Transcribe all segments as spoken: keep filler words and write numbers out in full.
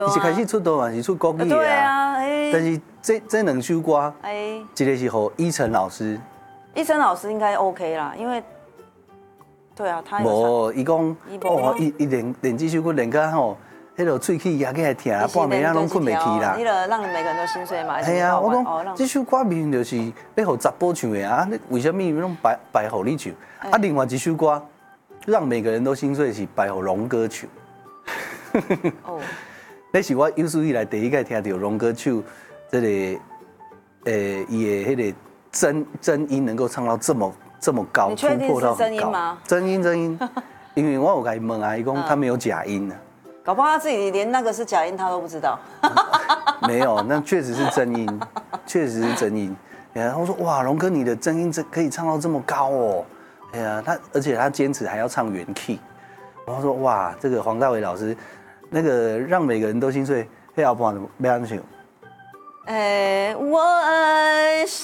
伊一开始出道嘛是出国语的对啊， 啊，哎， 但是这这两首歌， 哎， 一个是和依晨老师， 医生老师应该 OK 啦，因为对啊，他有无伊讲伊无哦，伊伊练练这首歌练到吼，迄个喙齿压起来疼，半暝啊拢困袂去啦那。个让每个人都心碎嘛。 系啊，我哦讲这首歌明明就是要互查甫唱的啊，你为什么拢摆摆互你唱？啊，另外一首歌让每个人都心碎是摆互龙哥唱。 哦， 那是我有史以来第一个听到龙哥唱这个，呃，伊的迄个真真音能够唱到这么这么高， 你确定突破到是真很高。 音吗？ 真音真音，因为我有甲伊问啊，伊讲他没有假音啊。 搞不好他自己连那个是假音他都不知道。 没有，那确实是真音，确实是真音。然后说哇，龙哥你的真音这可以唱到这么高哦。哎呀，他而且他坚持还要唱原 key。然后说哇，这个黄大炜老师，那个让每个人都心碎，黑album怎么样唱？ 哎，我爱谁？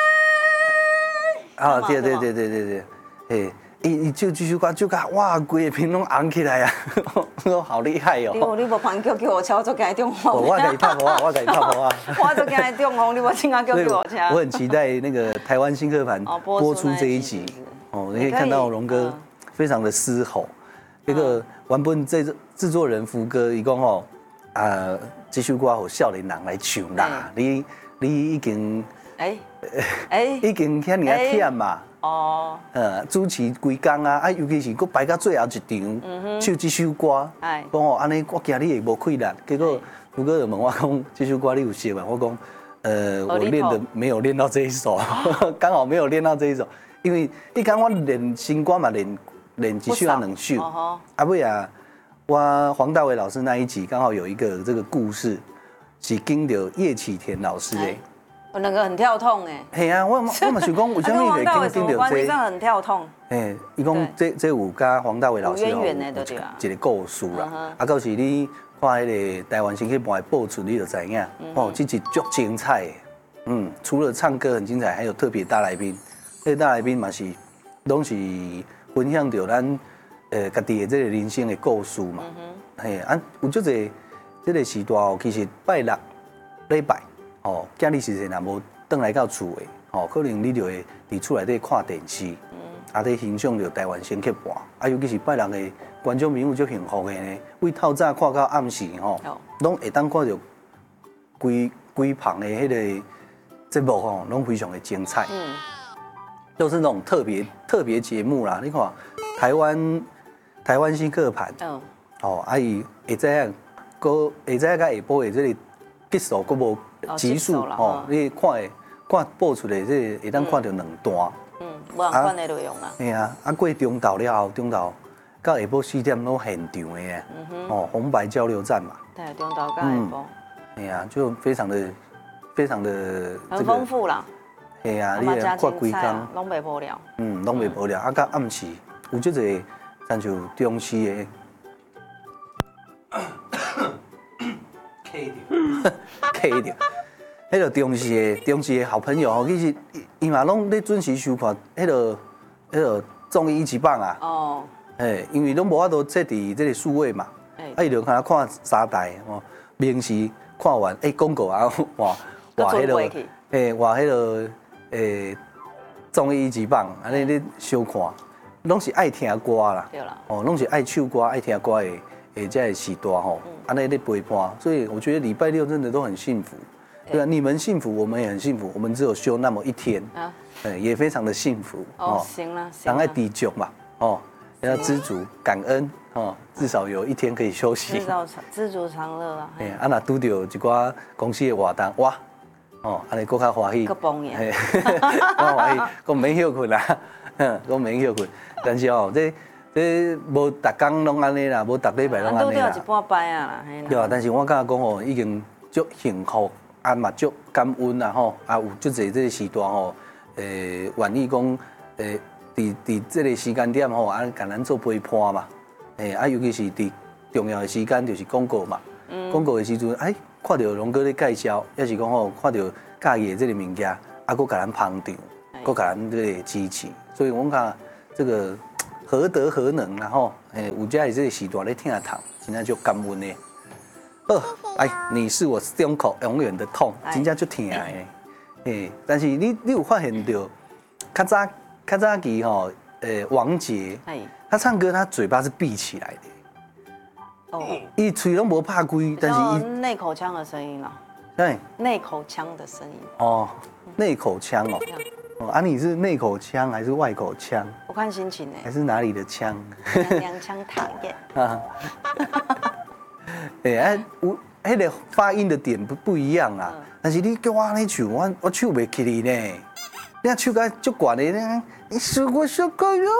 啊，对对对对对对，哎。伊伊就继续歌就甲哇，规个屏拢红起来啊！我说好厉害哦！ 你无你无番叫叫我敲，我做惊中风。 我给你拍我，我给你拍我啊！ 我做惊中风，你无听啊叫叫我敲。 我很期待那个台湾新课盘播出这一集哦，你可以看到龙哥非常的嘶吼。那个原本这制作人福哥伊讲哦，啊，这首歌互少年人来唱啦，你你已经哎哎已经遐尔啊忝嘛。 哦， 呃，主持规工啊，啊，尤其是佫排到最后一场，嗯、唱这首歌， 哎， 讲哦，安尼我惊你会无气力。结果福哥就问我讲，这首歌你有写吗？我讲，呃，我练的没有练到这一首，刚好没有练到这一首，因为你讲我练新歌嘛，练练一首啊两首，啊尾啊，我黄大炜老师那一集刚好有一个这个故事，是经到叶启田老师的。 我两个很跳痛哎。 系啊，我我嘛想讲，为什么会经经到这？ 这很跳痛。 诶，伊讲这这有甲黄大炜老师有渊源的对吧？ 一个故事啦。啊，到时你看迄个台湾新闻的报出，你就知影，哦，这集足精彩的。嗯，除了唱歌很精彩，还有特别大来宾。这大来宾嘛是，拢是分享到咱呃家己的这个人生的故事嘛。嘿，啊，有足侪这个时段哦，其实拜六礼拜。哦，今日时阵若无转来到厝的，哦，可能你就会伫厝内底看电视，嗯，啊，伫欣赏着台湾先客盘，啊，尤其是拜六的观众朋友足幸福的呢，为透早看到暗时吼，拢会当看到规规棚的迄个节目吼，拢非常的精彩，嗯，都是那种特别特别节目啦。你看台湾台湾新客盘，嗯，哦，啊伊会知影，个会知影甲下晡的这个结束佫无。集数哦，你看的看播出来，这会当看到两段。 嗯，无人看的内容啦。 嘿啊，啊过中昼了后，中晝到下晡四点拢现场的啊。哦，红白交流站嘛。 对，中昼到下晡。 哎呀，就非常的非常的很丰富啦。 嘿啊，你看规工拢袂无聊。 嗯，拢袂无聊。啊，到暗时有即个，像像中视的。K 掉，K 掉，迄个中视的中视的好朋友吼，其实伊嘛拢咧准时收看迄个迄个综艺一级棒啊。哦。诶，因为拢无法度设伫这个数位嘛，啊伊就看看三台哦，明时看完，诶广告啊，哇哇迄个，诶哇迄个诶综艺一级棒，安尼咧小看，拢是爱听歌啦。对啦。哦，拢是爱唱歌、爱听歌的。诶，这个时段吼，安尼咧陪伴，所以我觉得礼拜六真的都很幸福，对啊，你们幸福，我们也很幸福，我们只有休那么一天，啊，也非常的幸福哦。行了， 当爱抵足嘛，哦，要知足感恩哦，至少有一天可以休息， 至少知足常乐啊。 哎，啊那拄到一寡公司的活动，哇，哦，安尼更较欢喜， 更帮呀， 更欢喜，更免休困啦，嗯，更免休困，但是哦，这。这无逐工拢安尼啦，無逐礼拜拢安尼啦。 都掉一半摆啊啦， 对啊，但是我感觉讲吼，已經足幸福，啊嘛足感恩啦吼，啊有足濟這個時段吼，誒願意講誒，佇佇這個時間點吼，啊甲咱做陪伴嘛，誒啊尤其是佇重要的時間就是廣告嘛，廣告的時陣，哎看到龍哥咧介紹，也是講吼看到介意的這個物件，啊佫甲咱捧場，佫甲咱這個支持，所以我講這個。何德何能然後誒，有遮的這個時段咧聽下頭，真係足感恩的。 哦，哎，你是我胸口永远的痛，真正就疼的。哎，但是你你有发现到，较早较早期吼，呃，王杰，他唱歌他嘴巴是闭起来的。哦。伊嘴拢无拍开，但是伊内口腔的声音啊。 对。内口腔的声音。 哦，内口腔哦。哦，啊，你是内口腔还是外口腔？ 我看心情哎。 还是哪里的腔？ 娘腔讨厌。啊。 哎，哎，我迄个发音的点不不一样啊。但是你叫我安尼唱，我我唱袂起你呢。你啊唱个足悬的呢，你是我小狗哟。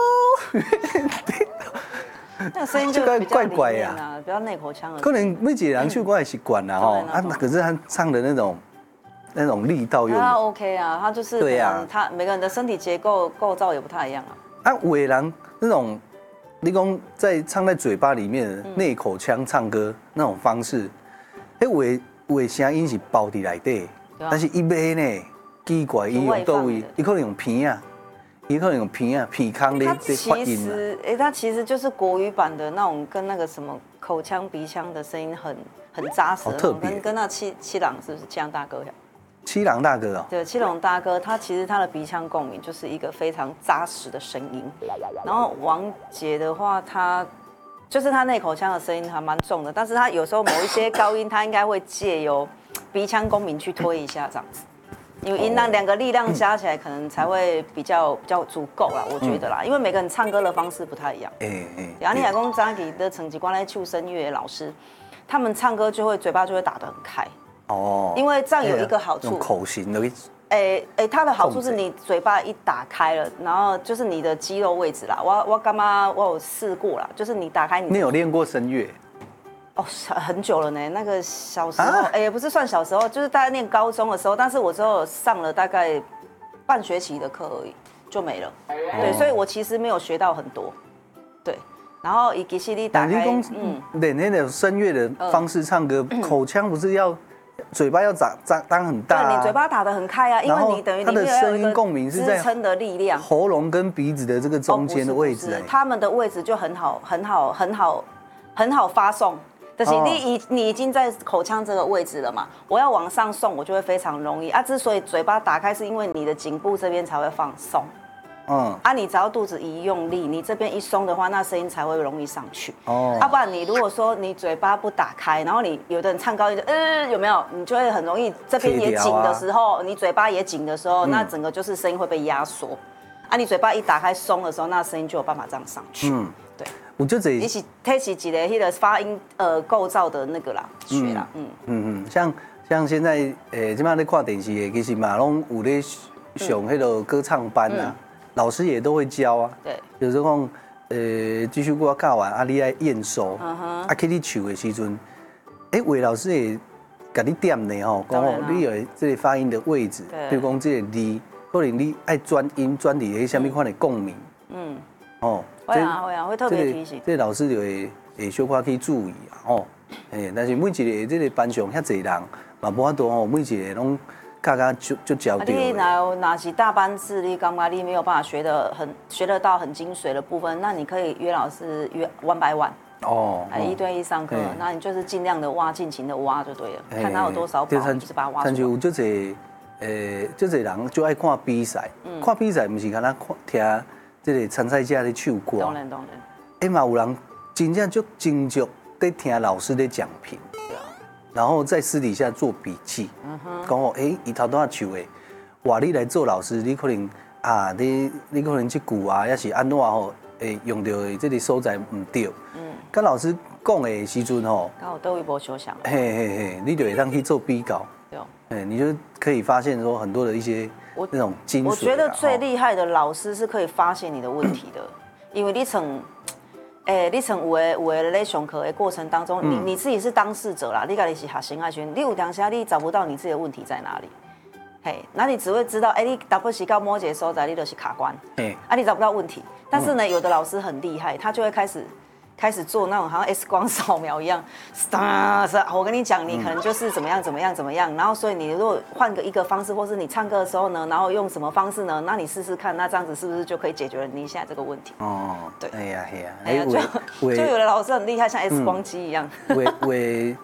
那声音就怪怪呀，比较内口腔的。 可能每一个人唱歌的习惯啦吼，啊，可是他唱的那种那种力道又他 OK 啊，他就是对啊，他每个人的身体结构构造也不太一样啊。 啊，有的人那种你讲在唱在嘴巴里面内口腔唱歌那种方式，迄有的有的声音是包伫内底，但是伊尾呢奇怪，伊用倒位，伊可能用鼻啊。也可能有鼻啊、鼻腔的这发音。其实， 哎，它其实就是国语版的那种，跟那个什么口腔、鼻腔的声音很很扎实， 特别。 跟跟那七七郎是不是七郎大哥呀？ 七郎大哥哦。 对，七郎大哥，他其实他的鼻腔共鸣就是一个非常扎实的声音。然后王杰的话，他就是他内口腔的声音还蛮重的，但是他有时候某一些高音，他应该会借由鼻腔共鸣去推一下这样子。因为音量两个力量加起来，可能才会比较比较足够啦，我觉得啦，因为每个人唱歌的方式不太一样。哎哎，然后你老公早期的成绩光来救声乐老师，他们唱歌就会嘴巴就会打得很开。哦，因为这样有一个好处， 口型的。 哎哎，它的好处是你嘴巴一打开了，然后就是你的肌肉位置啦。我我干嘛我有试过啦，就是你打开你。 你有练过声乐？ 哦，很久了呢。那个小时候，哎、啊，也不是算小时候，就是大概念高中的时候。但是我之后上了大概半学期的课而已，就没了。哦、对，所以我其实没有学到很多。对，然后以吉西利打开， 嗯，练那种声乐的方式唱歌，嗯、口腔不是要嘴巴要张张张很大、啊， 对，你嘴巴打得很开啊，因为你等于它的声音共鸣是在支撑的力量， 喉咙跟鼻子的这个中间的位置、欸， 他们的位置就很好，很好，很好，很好发送。就是你已你已经在口腔这个位置了嘛，我要往上送，我就会非常容易啊。之所以嘴巴打开，是因为你的颈部这边才会放松，嗯，啊，你只要肚子一用力，你这边一松的话，那声音才会容易上去。哦，要、啊、不然你如果说你嘴巴不打开，然后你有的人唱高音就呃有没有，你就会很容易这边也紧的时候，啊、你嘴巴也紧的时候，嗯、那整个就是声音会被压缩。啊，你嘴巴一打开松的时候，那声音就有办法这样上去。嗯，对。 我就这， 你是它是一个迄个发音呃构造的那个啦，学啦，嗯嗯嗯，像像现在诶，即摆咧看电视的，其实嘛拢有咧上迄个歌唱班啊，老师也都会教啊。对，有时候讲呃，继续我教完，啊，你爱验收，啊，去你唱的时阵，诶，魏老师会甲你点呢吼，讲哦，你有这个发音的位置，比如讲这个字，可能你爱转音转伫迄什么款的共鸣，嗯，哦。 会啊会啊，会特别提醒。 这老师就会会小可去注意啊，吼，诶，但是每一个这个班上遐侪人，嘛无法度吼，每一个拢教教就就教掉。 你哪哪是大班制，你感觉你没有办法学得很学得到很精髓的部分，那你可以约老师约 one by one。哦。哎，一对一上课，那你就是尽量的挖，尽情的挖就对了，看他有多少宝，就是把它挖出来。 但是有这侪诶，这侪人就爱看比赛，看比赛不是干那看听。这个参赛者咧唱歌， 当然当然， 哎嘛有人真正就精足在听老师的讲评，对啊，然后在私底下做笔记，嗯哼，讲哦，哎，伊头拄仔唱的，话你来做老师，你可能啊，你你可能这句啊，也是安怎吼，会用到的这个所在唔对，嗯，跟老师讲的时阵吼， 刚好都一波相像， 嘿嘿嘿，你就会当去做比较，对，哎，你就可以发现说很多的一些。我那种精髓， 我觉得最厉害的老师是可以发现你的问题的，因为你从，诶，你从有诶有诶咧上课的过程当中，你你自己是当事者啦，你家己是学生啊，群，你有当下你找不到你自己的问题在哪里，嘿，那你只会知道，哎，你打不起到某一个所在，你就是卡关，哎，啊，你找不到问题，但是呢，有的老师很厉害，他就会开始。开始做那种好像 X 光扫描一样，我跟你讲，你可能就是怎么样怎么样怎么样，然后所以你如果换个一个方式，或是你唱歌的时候呢，然后用什么方式呢？那你试试看，那这样子是不是就可以解决了你现在这个问题？哦，对，哎呀哎呀，哎呀，就就有的老师很厉害，像 X 光机一样。 为为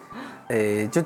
诶，就